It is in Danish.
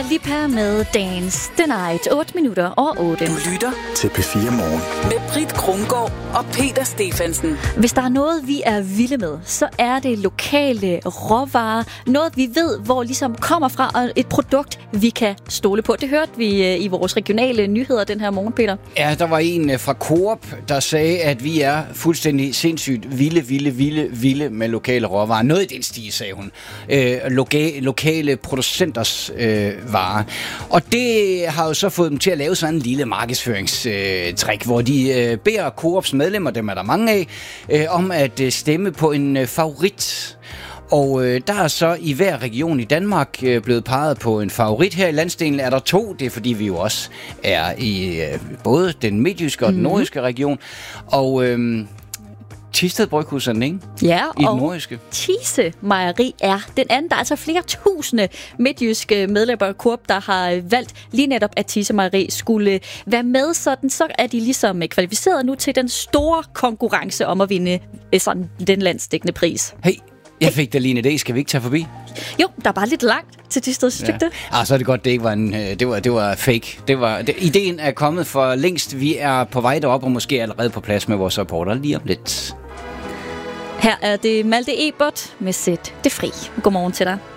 Lipa med Dance the Night. 8 minutter over 8. Du lytter til P4 Morgen med Britt Krumgaard og Peter Stefansen. Hvis der er noget, vi er vilde med, så er det lokale råvarer. Noget, vi ved, hvor ligesom kommer fra, og et produkt, vi kan stole på. Det hørte vi i vores regionale nyheder den her morgen, Peter. Ja, der var en fra Coop, der sagde, at vi er fuldstændig sindssygt vilde med lokale råvarer. Noget i den stil, sagde hun. Lokale producenters varer. Og det har jo så fået dem til at lave sådan en lille markedsføringstrik, hvor de beder Coops medlemmer, dem er der mange af, om at stemme på en favorit. Og der er så i hver region i Danmark blevet peget på en favorit. Her i landsdelen er der 2. Det er fordi vi jo også er i både den midtjyske og den nordjyske region. Og Thisted Bryghus er den ene. Ja, i og den nordjyske. Thise Mejeri er den anden. Der er altså flere tusinde midtjyske medlemmer af Coop, der har valgt lige netop, at Thise Mejeri skulle være med. Så er de ligesom kvalificeret nu til den store konkurrence om at vinde sådan den landsdækkende pris. Hey, jeg fik da lige en idé. Skal vi ikke tage forbi? Jo, der er bare lidt langt til Thisted, synes du ikke det? Så er det godt, det ikke var en... Det var fake. Ideen er kommet for længst. Vi er på vej derop og måske allerede på plads med vores reporter lige om lidt. Her er det Malte Ebert med Sæt det fri. Godmorgen til dig.